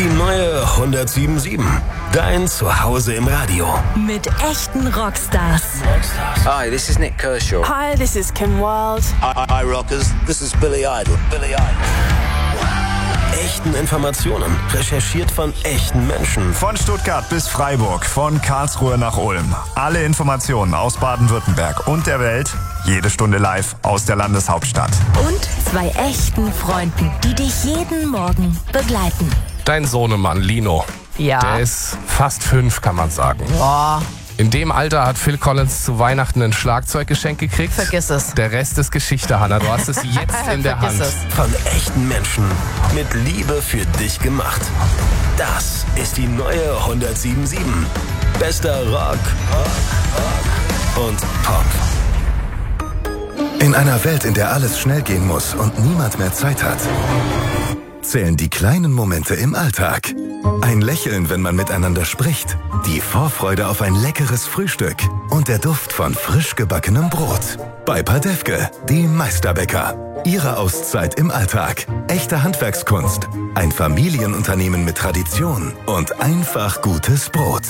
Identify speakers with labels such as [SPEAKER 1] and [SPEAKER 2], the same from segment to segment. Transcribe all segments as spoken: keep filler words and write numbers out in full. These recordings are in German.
[SPEAKER 1] Die neue hundertsieben Komma sieben. Dein Zuhause im Radio.
[SPEAKER 2] Mit echten Rockstars.
[SPEAKER 3] Hi, this is Nick Kershaw.
[SPEAKER 4] Hi, this is Kim Wilde.
[SPEAKER 5] Hi, hi Rockers, this is Billy Idol. Billy Idol.
[SPEAKER 1] Echten Informationen, recherchiert von echten Menschen.
[SPEAKER 6] Von Stuttgart bis Freiburg, von Karlsruhe nach Ulm. Alle Informationen aus Baden-Württemberg und der Welt, jede Stunde live aus der Landeshauptstadt.
[SPEAKER 2] Und zwei echten Freunden, die dich jeden Morgen begleiten.
[SPEAKER 7] Dein Sohnemann Lino,
[SPEAKER 4] Ja.
[SPEAKER 7] der ist fast fünf, kann man sagen.
[SPEAKER 4] Boah,
[SPEAKER 7] In dem Alter hat Phil Collins zu Weihnachten ein Schlagzeuggeschenk gekriegt.
[SPEAKER 4] vergiss es.
[SPEAKER 7] Der Rest ist Geschichte, Hannah. Du hast es jetzt in der
[SPEAKER 4] Vergiss
[SPEAKER 7] Hand.
[SPEAKER 4] es.
[SPEAKER 1] Von echten Menschen mit Liebe für dich gemacht. Das ist die neue hundertsieben Komma sieben. Bester Rock und Pop.
[SPEAKER 8] In einer Welt, in der alles schnell gehen muss und niemand mehr Zeit hat, zählen die kleinen Momente im Alltag. Ein Lächeln, wenn man miteinander spricht, die Vorfreude auf ein leckeres Frühstück und der Duft von frisch gebackenem Brot. Bei Padefke, die Meisterbäcker. Ihre Auszeit im Alltag. Echte Handwerkskunst. Ein Familienunternehmen mit Tradition und einfach gutes Brot.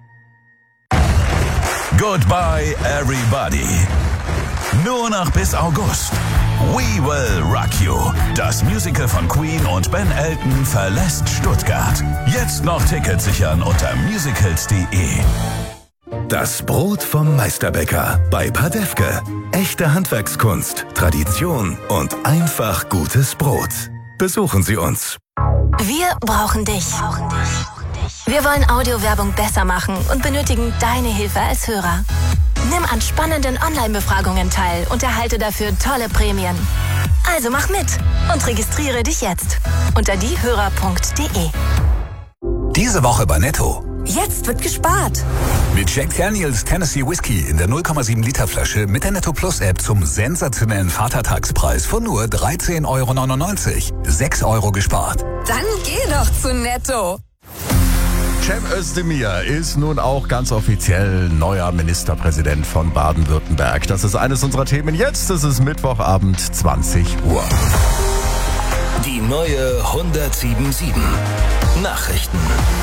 [SPEAKER 9] Goodbye everybody. Nur noch bis August. We Will Rock You. Das Musical von Queen und Ben Elton verlässt Stuttgart. Jetzt noch Tickets sichern unter musicals punkt de.
[SPEAKER 8] Das Brot vom Meisterbäcker bei Padefke. Echte Handwerkskunst, Tradition und einfach gutes Brot. Besuchen Sie uns.
[SPEAKER 2] Wir brauchen dich. Wir wollen Audiowerbung besser machen und benötigen deine Hilfe als Hörer. Nimm an spannenden Online-Befragungen teil und erhalte dafür tolle Prämien. Also mach mit und registriere dich jetzt unter diehörer punkt de.
[SPEAKER 9] Diese Woche bei Netto.
[SPEAKER 2] Jetzt wird gespart.
[SPEAKER 9] Mit Jack Daniels Tennessee Whiskey in der null Komma sieben Liter Flasche mit der Netto Plus App zum sensationellen Vatertagspreis von nur dreizehn Euro neunundneunzig. sechs Euro gespart.
[SPEAKER 2] Dann geh doch zu Netto.
[SPEAKER 10] Cem Özdemir ist nun auch ganz offiziell neuer Ministerpräsident von Baden-Württemberg. Das ist eines unserer Themen jetzt. Es ist Mittwochabend, zwanzig Uhr.
[SPEAKER 1] Die neue hundertsieben Komma sieben. Nachrichten.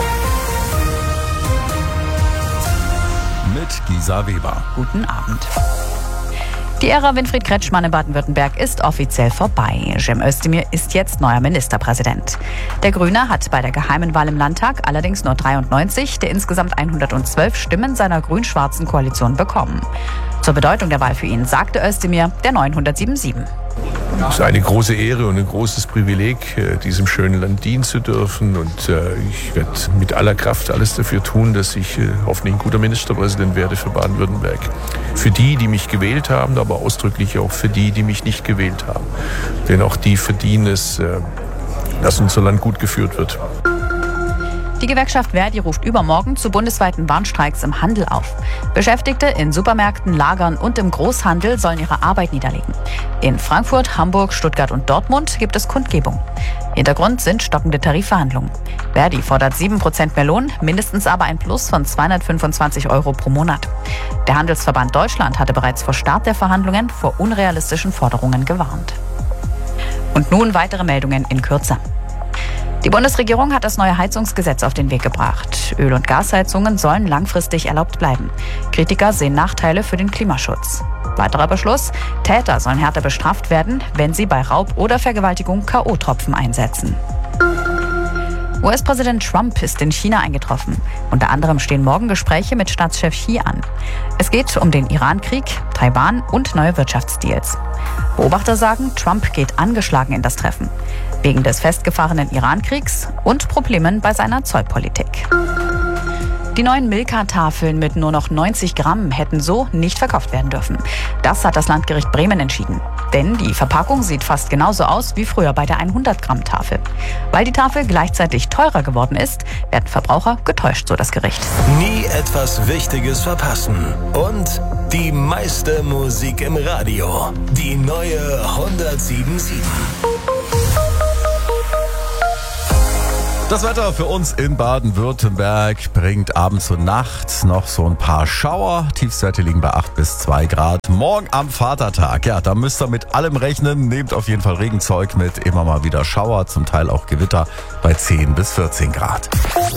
[SPEAKER 10] Mit Gisa Weber.
[SPEAKER 11] Guten Abend. Die Ära Winfried Kretschmann in Baden-Württemberg ist offiziell vorbei. Cem Özdemir ist jetzt neuer Ministerpräsident. Der Grüne hat bei der geheimen Wahl im Landtag allerdings nur dreiundneunzig der insgesamt hundertzwölf Stimmen seiner grün-schwarzen Koalition bekommen. Zur Bedeutung der Wahl für ihn sagte Özdemir der neuen hundertsieben Komma sieben.
[SPEAKER 12] Es ist eine große Ehre und ein großes Privileg, diesem schönen Land dienen zu dürfen. Und ich werde mit aller Kraft alles dafür tun, dass ich hoffentlich ein guter Ministerpräsident werde für Baden-Württemberg. Für die, die mich gewählt haben, aber ausdrücklich auch für die, die mich nicht gewählt haben. Denn auch die verdienen es, dass unser Land gut geführt wird.
[SPEAKER 11] Die Gewerkschaft Verdi ruft übermorgen zu bundesweiten Warnstreiks im Handel auf. Beschäftigte in Supermärkten, Lagern und im Großhandel sollen ihre Arbeit niederlegen. In Frankfurt, Hamburg, Stuttgart und Dortmund gibt es Kundgebung. Hintergrund sind stockende Tarifverhandlungen. Verdi fordert sieben Prozent mehr Lohn, mindestens aber ein Plus von zweihundertfünfundzwanzig Euro pro Monat. Der Handelsverband Deutschland hatte bereits vor Start der Verhandlungen vor unrealistischen Forderungen gewarnt. Und nun weitere Meldungen in Kürze. Die Bundesregierung hat das neue Heizungsgesetz auf den Weg gebracht. Öl- und Gasheizungen sollen langfristig erlaubt bleiben. Kritiker sehen Nachteile für den Klimaschutz. Weiterer Beschluss: Täter sollen härter bestraft werden, wenn sie bei Raub oder Vergewaltigung K O-Tropfen einsetzen. U S-Präsident Trump ist in China eingetroffen. Unter anderem stehen morgen Gespräche mit Staatschef Xi an. Es geht um den Iran-Krieg, Taiwan und neue Wirtschaftsdeals. Beobachter sagen, Trump geht angeschlagen in das Treffen. Wegen des festgefahrenen Iran-Kriegs und Problemen bei seiner Zollpolitik. Die neuen Milka-Tafeln mit nur noch neunzig Gramm hätten so nicht verkauft werden dürfen. Das hat das Landgericht Bremen entschieden. Denn die Verpackung sieht fast genauso aus wie früher bei der hundert Gramm Tafel. Weil die Tafel gleichzeitig teurer geworden ist, werden Verbraucher getäuscht, so das Gericht.
[SPEAKER 1] Nie etwas Wichtiges verpassen. Und die meiste Musik im Radio. Die neue hundertsieben Komma sieben.
[SPEAKER 10] Das Wetter für uns in Baden-Württemberg bringt abends und nachts noch so ein paar Schauer. Tiefstwerte liegen bei acht bis zwei Grad. Morgen am Vatertag, ja, da müsst ihr mit allem rechnen. Nehmt auf jeden Fall Regenzeug mit, immer mal wieder Schauer, zum Teil auch Gewitter bei zehn bis vierzehn Grad.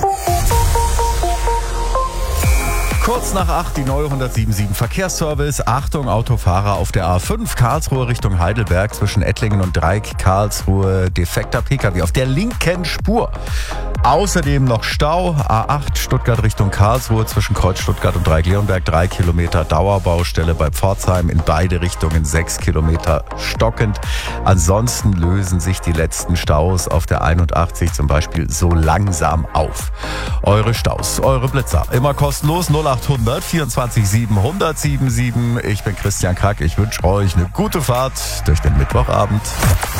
[SPEAKER 10] Kurz nach acht die neue hundertsiebenundsiebzig Verkehrsservice. Achtung, Autofahrer auf der A fünf Karlsruhe Richtung Heidelberg zwischen Ettlingen und Dreieck Karlsruhe. Defekter Pkw auf der linken Spur. Außerdem noch Stau. A acht Stuttgart Richtung Karlsruhe zwischen Kreuz Stuttgart und Dreieck-Leonberg. Drei Kilometer Dauerbaustelle bei Pforzheim. In beide Richtungen sechs Kilometer stockend. Ansonsten lösen sich die letzten Staus auf der einundachtzig zum Beispiel so langsam auf. Eure Staus, eure Blitzer. Immer kostenlos. null achthundert vierundzwanzig sieben hundertsiebenundsiebzig. Ich bin Christian Krack. Ich wünsche euch eine gute Fahrt durch den Mittwochabend.